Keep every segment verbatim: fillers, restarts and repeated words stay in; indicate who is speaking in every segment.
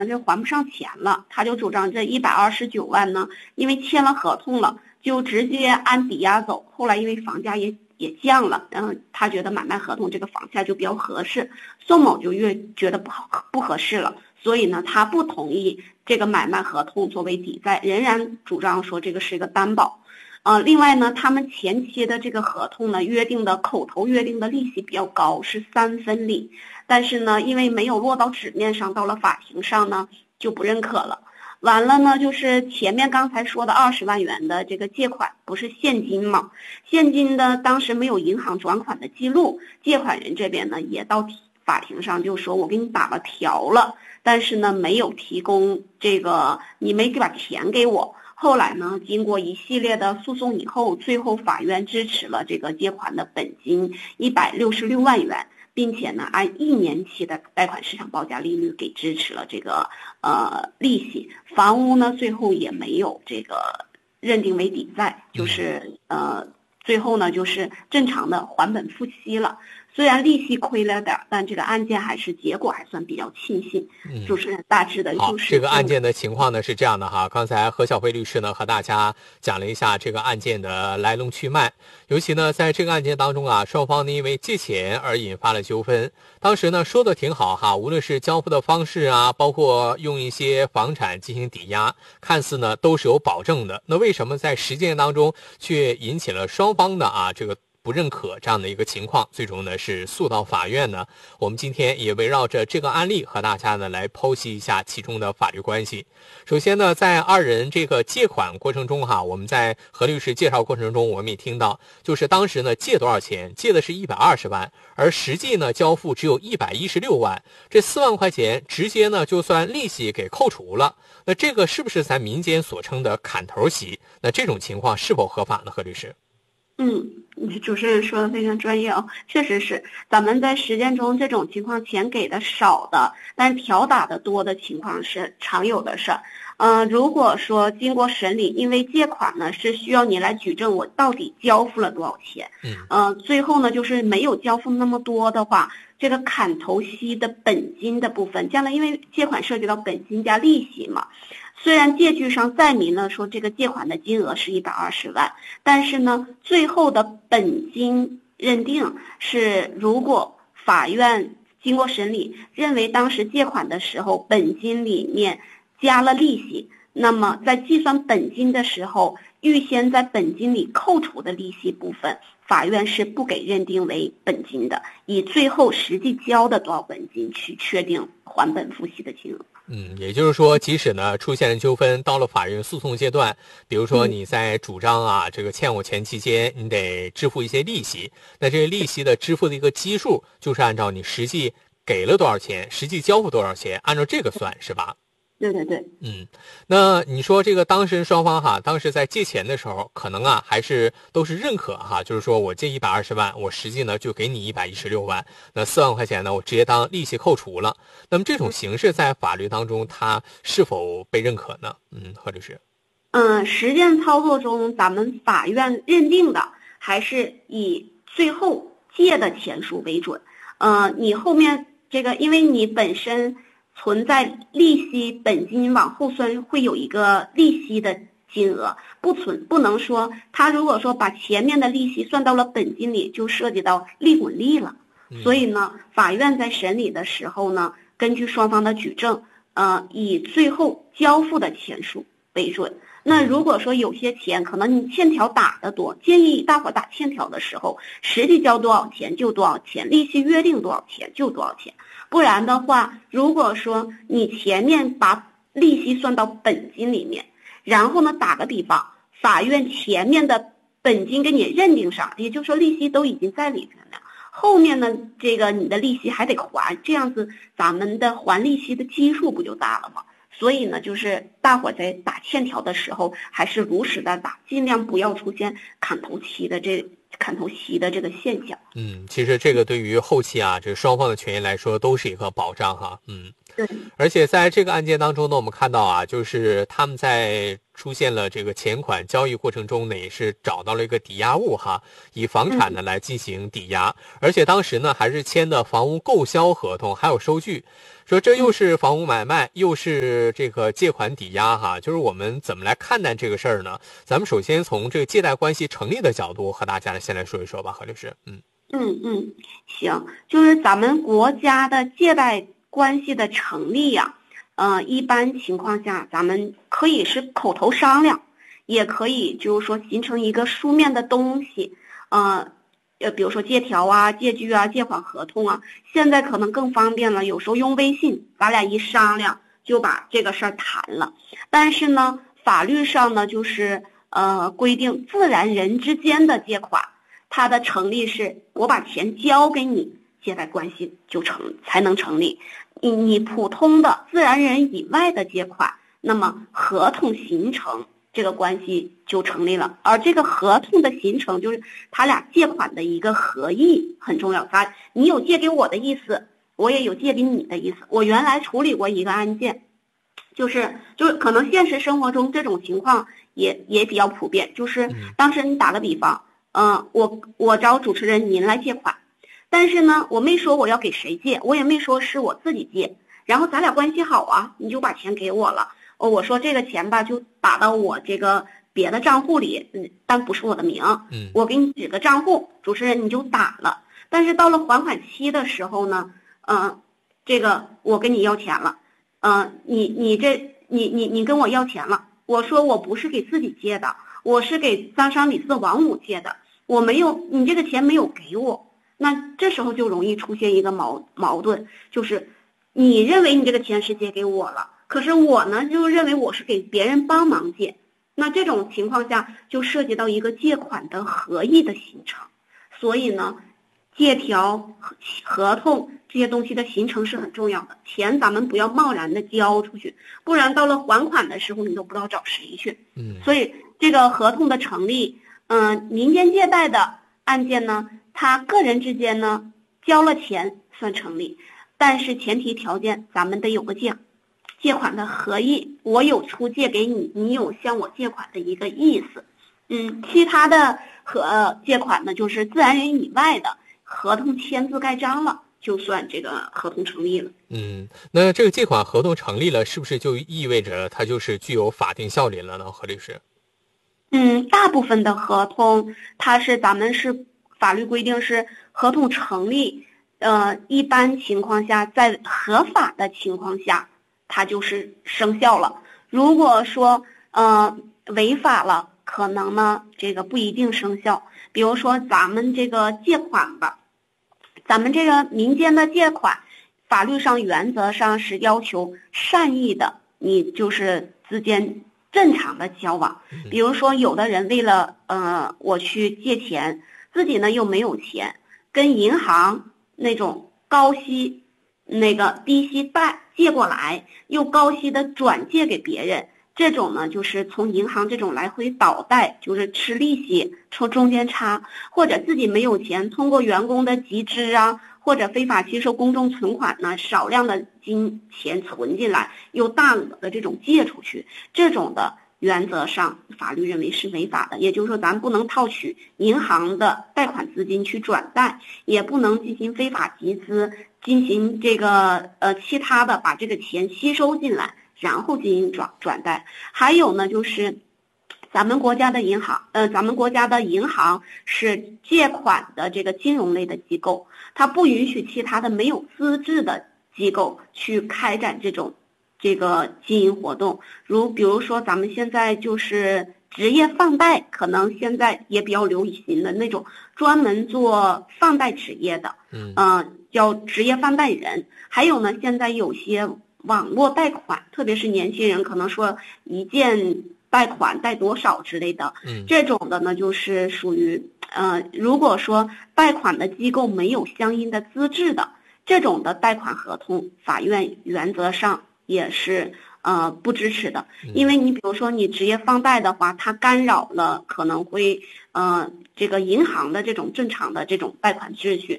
Speaker 1: 就还不上钱了，他就主张这一百二十九万呢，因为签了合同了，就直接按抵押走。后来因为房价也也降了，然后他觉得买卖合同这个房价就比较合适，宋某就越觉得不好不合适了，所以呢，他不同意这个买卖合同作为抵债，仍然主张说这个是一个担保。呃，另外呢，他们前期的这个合同呢，约定的口头约定的利息比较高，是三分利，但是呢，因为没有落到纸面上，到了法庭上呢，就不认可了。完了呢，就是前面刚才说的二十万元的这个借款，不是现金吗？现金的当时没有银行转款的记录，借款人这边呢也到法庭上就说，我给你打了条了，但是呢没有提供这个，你没把钱给我。后来呢，经过一系列的诉讼以后，最后法院支持了这个借款的本金一百六十六万元，并且呢，按一年期的贷款市场报价利率给支持了这个呃利息。房屋呢，最后也没有这个认定为抵债，就是呃最后呢就是正常的还本付息了。虽然利息亏了点，但这个案件还是结果还算比较庆幸。嗯，主持人大致的就是
Speaker 2: 这个案件的情况呢是这样的哈。刚才何小飞律师呢和大家讲了一下这个案件的来龙去脉，尤其呢在这个案件当中啊，双方呢因为借钱而引发了纠纷。当时呢说的挺好哈，无论是交付的方式啊，包括用一些房产进行抵押，看似呢都是有保证的。那为什么在实践当中却引起了双方的啊这个不认可这样的一个情况，最终呢是诉到法院呢？我们今天也围绕着这个案例和大家呢来剖析一下其中的法律关系。首先呢，在二人这个借款过程中哈，我们在何律师介绍过程中，我们也听到，就是当时呢借多少钱，借的是一百二十万，而实际呢交付只有一百一十六万，这四万块钱直接呢就算利息给扣除了。那这个是不是咱民间所称的砍头息？那这种情况是否合法呢？何律师？
Speaker 1: 嗯，主持人说的非常专业哦，确实是咱们在实践中这种情况，钱给的少的，但是条打的多的情况是常有的事儿。嗯、呃，如果说经过审理，因为借款呢是需要你来举证我到底交付了多少钱，嗯、呃，最后呢就是没有交付那么多的话，这个砍头息的本金的部分，将来因为借款涉及到本金加利息嘛。虽然借据上载明了说这个借款的金额是一百二十万，但是呢，最后的本金认定是，如果法院经过审理认为当时借款的时候本金里面加了利息，那么在计算本金的时候，预先在本金里扣除的利息部分，法院是不给认定为本金的，以最后实际交的多少本金去确定还本付息的金额。
Speaker 2: 嗯，也就是说，即使呢出现了纠纷，到了法院诉讼阶段，比如说你在主张啊，这个欠我钱期间，你得支付一些利息，那这个利息的支付的一个基数，就是按照你实际给了多少钱，实际交付多少钱，按照这个算，是吧？
Speaker 1: 对对对，
Speaker 2: 嗯，那你说这个当事人双方哈，当时在借钱的时候，可能啊还是都是认可哈，就是说我借一百二十万，我实际呢就给你一百一十六万，那四万块钱呢，我直接当利息扣除了。那么这种形式在法律当中，它是否被认可呢？嗯，何律师。
Speaker 1: 嗯，实践操作中，咱们法院认定的还是以最后借的钱数为准。呃，你后面这个，因为你本身存在利息本金往后算会有一个利息的金额，不存不能说他如果说把前面的利息算到了本金里，就涉及到利滚利了。所以呢，法院在审理的时候呢，根据双方的举证，呃，以最后交付的钱数为准。那如果说有些钱可能你欠条打得多，建议大伙打欠条的时候，实际交多少钱就多少钱，利息约定多少钱就多少钱。不然的话，如果说你前面把利息算到本金里面，然后呢，打个比方，法院前面的本金给你认定上，也就是说利息都已经在里面了，后面呢，这个你的利息还得还，这样子咱们的还利息的基数不就大了吗？所以呢，就是大伙在打欠条的时候，还是如实的打，尽量不要出现砍头期的这砍头息的这个现象。
Speaker 2: 嗯，其实这个对于后期啊，这双方的权益来说都是一个保障哈。嗯，
Speaker 1: 对，
Speaker 2: 而且在这个案件当中呢，我们看到啊，就是他们在出现了这个钱款交易过程中呢，也是找到了一个抵押物哈，以房产呢来进行抵押，而且当时呢还是签的房屋购销合同，还有收据，说这又是房屋买卖，又是这个借款抵押哈，就是我们怎么来看待这个事儿呢？咱们首先从这个借贷关系成立的角度和大家先来说一说吧，何律师。嗯
Speaker 1: 嗯嗯，行，就是咱们国家的借贷关系的成立呀、啊，呃，一般情况下咱们可以是口头商量，也可以就是说形成一个书面的东西，呃。呃，比如说借条啊、借据啊、借款合同啊，现在可能更方便了。有时候用微信，咱俩一商量就把这个事儿谈了。但是呢，法律上呢，就是呃规定自然人之间的借款，它的成立是我把钱交给你，借贷关系就成才能成立。你你普通的自然人以外的借款，那么合同形成，这个关系就成立了。而这个合同的形成，就是他俩借款的一个合意很重要。他你有借给我的意思，我也有借给你的意思。我原来处理过一个案件，就是就是可能现实生活中这种情况也也比较普遍。就是当时你打个比方，嗯、呃，我我找主持人您来借款，但是呢，我没说我要给谁借，我也没说是我自己借。然后咱俩关系好啊，你就把钱给我了。哦，我说这个钱吧，就打到我这个别的账户里，嗯，但不是我的名，
Speaker 2: 嗯，
Speaker 1: 我给你指个账户，主持人你就打了。但是到了还款期的时候呢，嗯、呃，这个我跟你要钱了，嗯、呃，你你这你你你跟我要钱了，我说我不是给自己借的，我是给张三李四王五借的，我没有，你这个钱没有给我，那这时候就容易出现一个矛矛盾，就是你认为你这个钱是借给我了。可是我呢，就认为我是给别人帮忙借，那这种情况下就涉及到一个借款的合意的形成，所以呢，借条、合同这些东西的形成是很重要的。钱咱们不要贸然的交出去，不然到了还款的时候，你都不知道找谁去。
Speaker 2: 嗯，
Speaker 1: 所以这个合同的成立，嗯、呃，民间借贷的案件呢，他个人之间呢交了钱算成立，但是前提条件咱们得有个借。借款的合意，我有出借给你，你有向我借款的一个意思。嗯，其他的和借款呢，就是自然人以外的合同签字盖章了，就算这个合同成立了。
Speaker 2: 嗯，那这个借款合同成立了，是不是就意味着它就是具有法定效力了呢？何律师？
Speaker 1: 嗯，大部分的合同，它是咱们是法律规定是合同成立，呃，一般情况下在合法的情况下。它就是生效了。如果说呃违法了，可能呢这个不一定生效。比如说咱们这个借款吧，咱们这个民间的借款，法律上原则上是要求善意的，你就是之间正常的交往。比如说有的人为了呃我去借钱，自己呢又没有钱，跟银行那种高息那个低息贷借过来，又高息的转借给别人，这种呢就是从银行这种来回倒贷，就是吃利息抽中间差，或者自己没有钱，通过员工的集资啊，或者非法吸收公众存款呢，少量的金钱存进来，又大额的这种借出去，这种的原则上法律认为是违法的。也就是说咱不能套取银行的贷款资金去转贷，也不能进行非法集资，进行这个呃其他的把这个钱吸收进来，然后进行转转贷。还有呢就是咱们国家的银行呃咱们国家的银行是借款的这个金融类的机构，它不允许其他的没有资质的机构去开展这种这个经营活动。如比如说咱们现在就是职业放贷，可能现在也比较流行的那种专门做放贷职业的，嗯、呃，叫职业放贷人。还有呢，现在有些网络贷款，特别是年轻人可能说一件贷款贷多少之类的，嗯，这种的呢就是属于呃，如果说贷款的机构没有相应的资质的，这种的贷款合同，法院原则上也是呃不支持的。因为你比如说你职业放贷的话，它干扰了可能会呃这个银行的这种正常的这种贷款秩序。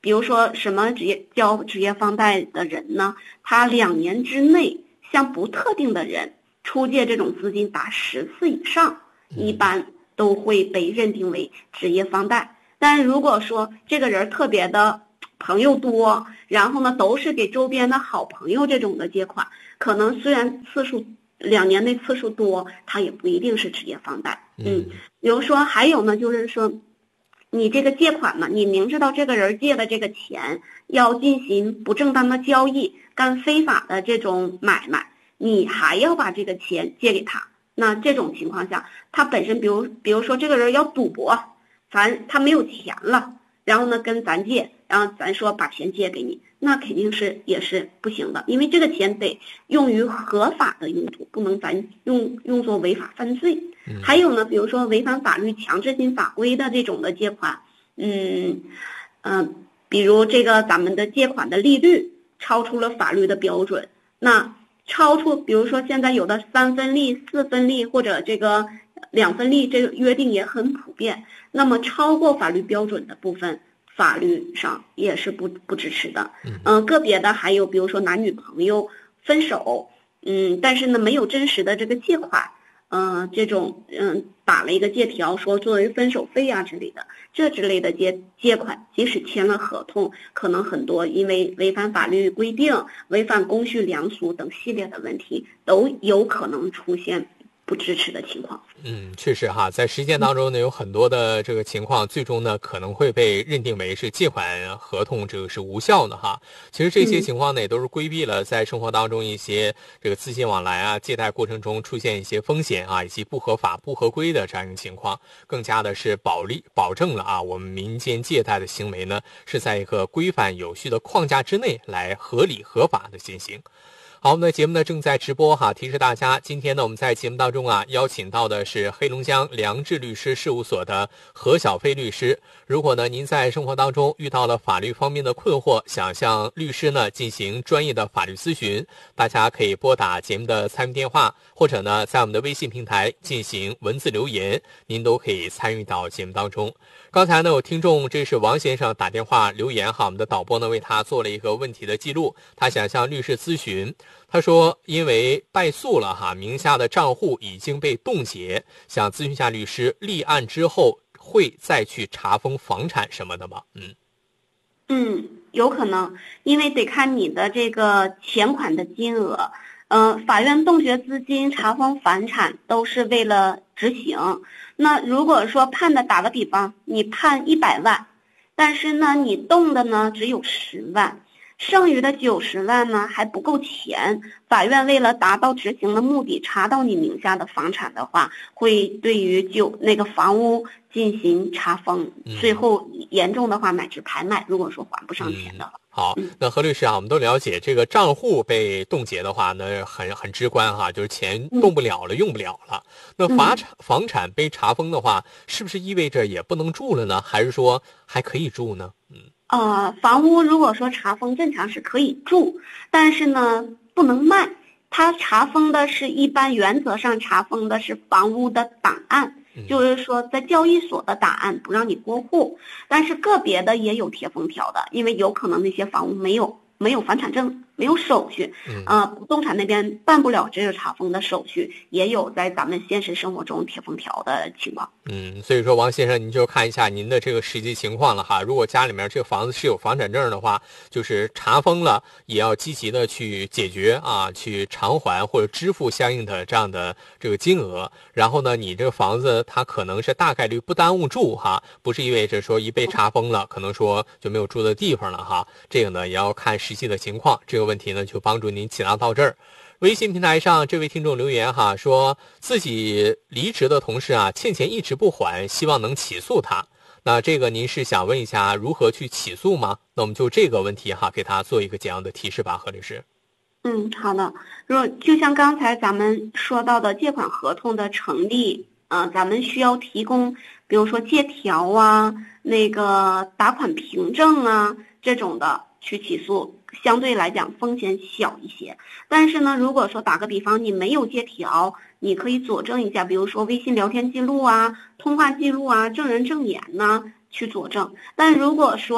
Speaker 1: 比如说什么职业交职业房贷的人呢，他两年之内向不特定的人出借这种资金达十次以上，一般都会被认定为职业房贷。但如果说这个人特别的朋友多，然后呢都是给周边的好朋友这种的借款，可能虽然次数两年内次数多，它也不一定是职业房贷。嗯，比如说还有呢，就是说你这个借款呢，你明知道这个人借的这个钱要进行不正当的交易，干非法的这种买卖，你还要把这个钱借给他，那这种情况下，他本身比如比如说这个人要赌博，咱他没有钱了，然后呢跟咱借，然后咱说把钱借给你，那肯定是也是不行的，因为这个钱得用于合法的用途，不能咱用用作违法犯罪。还有呢，比如说违反法律强制性法规的这种的借款，嗯嗯、呃，比如这个咱们的借款的利率超出了法律的标准，那超出比如说现在有的三分利、四分利或者这个两分利，这个约定也很普遍，那么超过法律标准的部分，法律上也是不不支持的。嗯、呃，个别的还有比如说男女朋友分手，嗯，但是呢没有真实的这个借款。嗯、呃，这种嗯打了一个借条，说作为分手费啊之类的，这之类的借借款，即使签了合同，可能很多因为违反法律规定、违反公序良俗等系列的问题，都有可能出现不支持的情况。
Speaker 2: 嗯，确实哈，在实践当中呢，有很多的这个情况，最终呢可能会被认定为是借款合同这个是无效的哈。其实这些情况呢，也都是规避了在生活当中一些这个资金往来啊、借贷过程中出现一些风险啊，以及不合法、不合规的这样一个情况，更加的是保利保证了啊，我们民间借贷的行为呢是在一个规范有序的框架之内来合理合法的进行。好，我们的节目呢正在直播哈，提示大家，今天呢我们在节目当中啊邀请到的是黑龙江良智律师事务所的何小飞律师。如果呢您在生活当中遇到了法律方面的困惑，想向律师呢进行专业的法律咨询，大家可以拨打节目的参与电话，或者呢在我们的微信平台进行文字留言，您都可以参与到节目当中。刚才呢有听众，这是王先生打电话留言哈，我们的导播呢为他做了一个问题的记录，他想向律师咨询。他说因为败诉了哈，名下的账户已经被冻结，想咨询下律师，立案之后会再去查封房产什么的吗？嗯
Speaker 1: 嗯，有可能，因为得看你的这个钱款的金额。嗯、呃，法院冻结资金、查封房产都是为了执行。那如果说判的，打个比方，你判一百万，但是呢，你冻的呢只有十万。剩余的九十万呢还不够钱，法院为了达到执行的目的，查到你名下的房产的话，会对于就那个房屋进行查封，最后严重的话乃至拍卖，如果说还不上钱的话。
Speaker 2: 嗯好，那何律师啊，我们都了解这个账户被冻结的话呢，很很直观哈，就是钱动不了了，嗯、用不了了。那房产房产被查封的话，是不是意味着也不能住了呢？还是说还可以住呢？嗯。
Speaker 1: 呃，房屋如果说查封正常是可以住，但是呢不能卖。它查封的是一般原则上查封的是房屋的档案，就是说在交易所的档案不让你过户，但是个别的也有贴封条的，因为有可能那些房屋没有没有房产证，没有手续，呃，不动产那边办不了这个查封的手续，也有在咱们现实生活中贴封条的情况。
Speaker 2: 嗯，所以说王先生，您就看一下您的这个实际情况了哈。如果家里面这个房子是有房产证的话，就是查封了，也要积极的去解决啊，去偿还或者支付相应的这样的这个金额。然后呢，你这个房子它可能是大概率不耽误住哈，不是意味着说一被查封了，可能说就没有住的地方了哈。这个呢也要看实际的情况。这个问题呢就帮助您解答到这儿。微信平台上这位听众留言哈，说自己离职的同事啊欠钱一直不还，希望能起诉他。那这个您是想问一下如何去起诉吗？那我们就这个问题哈给他做一个简要的提示吧，何律师。
Speaker 1: 嗯，好的。如果就像刚才咱们说到的借款合同的成立，呃，咱们需要提供，比如说借条啊、那个打款凭证啊这种的去起诉，相对来讲风险小一些。但是呢，如果说打个比方，你没有借条，你可以佐证一下，比如说微信聊天记录啊、通话记录啊、证人证言呢去佐证。但如果说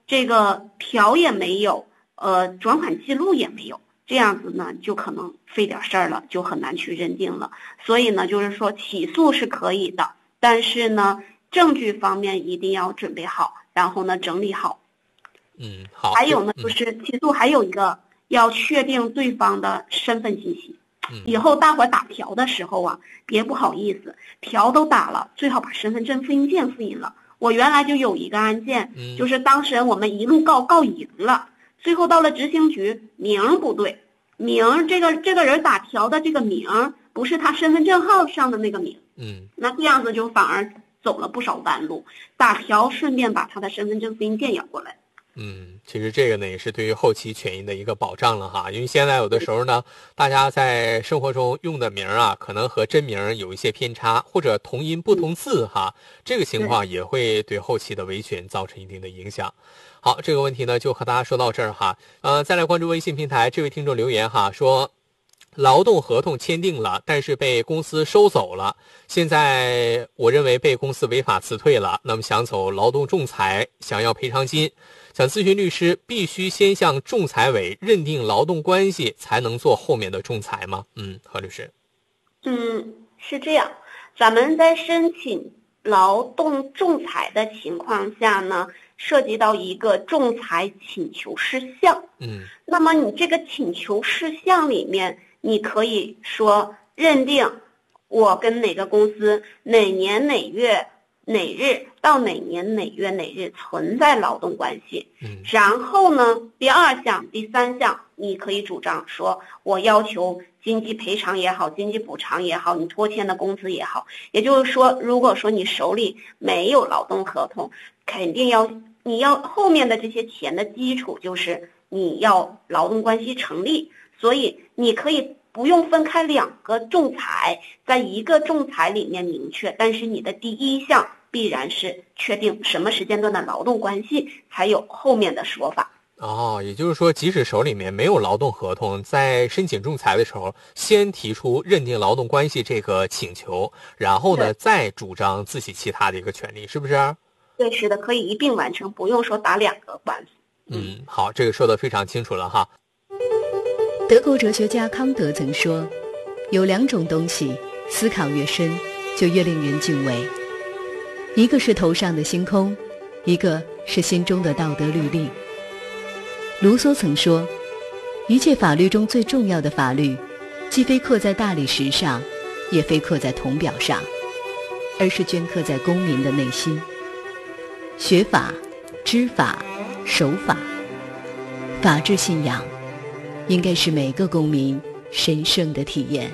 Speaker 1: 这个条也没有，呃，转款记录也没有，这样子呢就可能费点事儿了，就很难去认定了。所以呢，就是说起诉是可以的，但是呢，证据方面一定要准备好，然后呢整理好。
Speaker 2: 嗯，好。
Speaker 1: 还有呢，就是起诉还有一个要确定对方的身份信息。
Speaker 2: 嗯，
Speaker 1: 以后大伙儿打条的时候啊，别不好意思，条都打了，最好把身份证复印件复印了。我原来就有一个案件，
Speaker 2: 嗯、
Speaker 1: 就是当时我们一路告告赢了，最后到了执行局，名不对，名这个这个人打条的这个名不是他身份证号上的那个名。
Speaker 2: 嗯，
Speaker 1: 那这样子就反而走了不少弯路，打条顺便把他的身份证复印件要过来。
Speaker 2: 嗯，其实这个呢也是对于后期权益的一个保障了哈，因为现在有的时候呢，大家在生活中用的名啊，可能和真名有一些偏差，或者同音不同字哈，这个情况也会对后期的维权造成一定的影响。好，这个问题呢就和大家说到这儿哈，呃，再来关注微信平台，这位听众留言哈说，劳动合同签订了，但是被公司收走了。现在我认为被公司违法辞退了，那么想走劳动仲裁，想要赔偿金，想咨询律师，必须先向仲裁委认定劳动关系，才能做后面的仲裁吗？嗯，何律师。
Speaker 1: 嗯，是这样，咱们在申请劳动仲裁的情况下呢，涉及到一个仲裁请求事项。
Speaker 2: 嗯，
Speaker 1: 那么你这个请求事项里面，你可以说认定我跟哪个公司哪年哪月哪日到哪年哪月哪日存在劳动关系。
Speaker 2: 嗯，
Speaker 1: 然后呢，第二项、第三项，你可以主张说，我要求经济赔偿也好，经济补偿也好，你拖欠的工资也好。也就是说，如果说你手里没有劳动合同，肯定要你要后面的这些钱的基础就是你要劳动关系成立，所以你可以不用分开两个仲裁，在一个仲裁里面明确，但是你的第一项必然是确定什么时间段的劳动关系，才有后面的说法。
Speaker 2: 哦，也就是说，即使手里面没有劳动合同，在申请仲裁的时候，先提出认定劳动关系这个请求，然后呢，再主张自己其他的一个权利，是不是？
Speaker 1: 对，是的，可以一并完成，不用说打两个官司。
Speaker 2: 嗯，好，这个说得非常清楚了哈。
Speaker 3: 德国哲学家康德曾说，有两种东西，思考越深，就越令人敬畏。一个是头上的星空，一个是心中的道德律令。卢梭曾说，一切法律中最重要的法律，既非刻在大理石上，也非刻在铜表上，而是镌刻在公民的内心。学法、知法、守法，法治信仰应该是每个公民神圣的体验。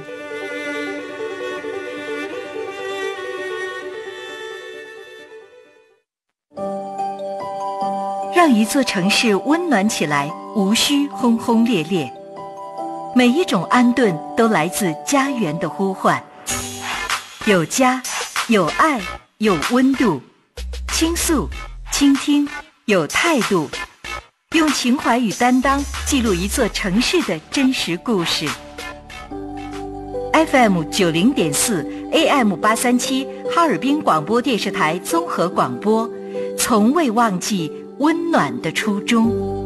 Speaker 4: 让一座城市温暖起来，无需轰轰烈烈。每一种安顿都来自家园的呼唤。有家，有爱，有温度。倾诉，倾听，有态度。用情怀与担当记录一座城市的真实故事。F M 九零点四 A M 八三七哈尔滨广播电视台综合广播，从未忘记温暖的初衷。